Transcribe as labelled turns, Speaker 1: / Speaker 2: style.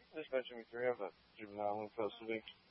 Speaker 1: This is Benjamin 3. I have a juvenile info this week.